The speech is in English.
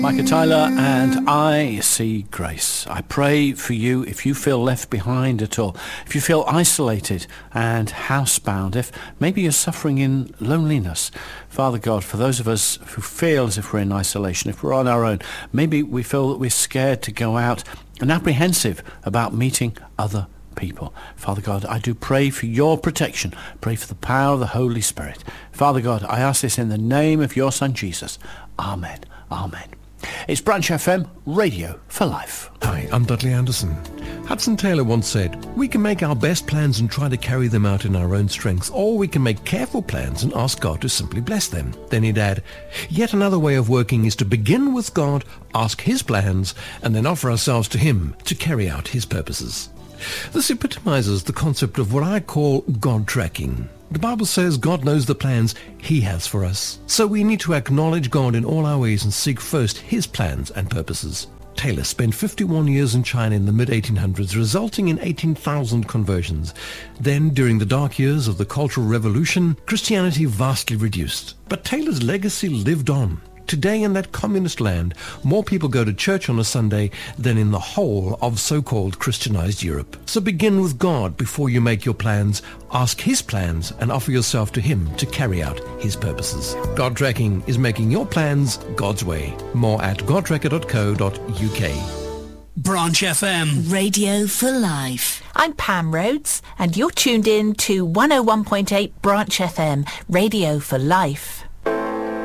Micah Tyler and I See Grace. I pray for you if you feel left behind at all, if you feel isolated and housebound, if maybe you're suffering in loneliness. Father God, for those of us who feel as if we're in isolation, if we're on our own, maybe we feel that we're scared to go out and apprehensive about meeting other people. Father God, I do pray for your protection. Pray for the power of the Holy Spirit. Father God, I ask this in the name of your Son Jesus. Amen. Amen. It's Branch FM, Radio for Life. Hi, I'm Dudley Anderson. Hudson Taylor once said, "We can make our best plans and try to carry them out in our own strength, or we can make careful plans and ask God to simply bless them." Then he'd add, "Yet another way of working is to begin with God, ask his plans, and then offer ourselves to him to carry out his purposes." This epitomizes the concept of what I call God tracking. The Bible says God knows the plans he has for us. So we need to acknowledge God in all our ways and seek first his plans and purposes. Taylor spent 51 years in China in the mid-1800s, resulting in 18,000 conversions. Then, during the dark years of the Cultural Revolution, Christianity vastly reduced. But Taylor's legacy lived on. Today in that communist land, more people go to church on a Sunday than in the whole of so-called Christianized Europe. So begin with God before you make your plans. Ask his plans and offer yourself to him to carry out his purposes. God Tracking is making your plans God's way. More at godtracker.co.uk. Branch FM. Radio for Life. I'm Pam Rhodes, and you're tuned in to 101.8 Branch FM, Radio for Life.